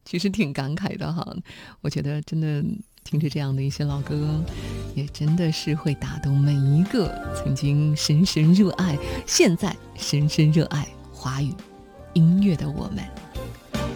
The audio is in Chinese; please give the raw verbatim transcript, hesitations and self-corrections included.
其实挺感慨的哈。我觉得真的听着这样的一些老歌，也真的是会打动每一个曾经深深热爱，现在深深热爱华语音乐的我们。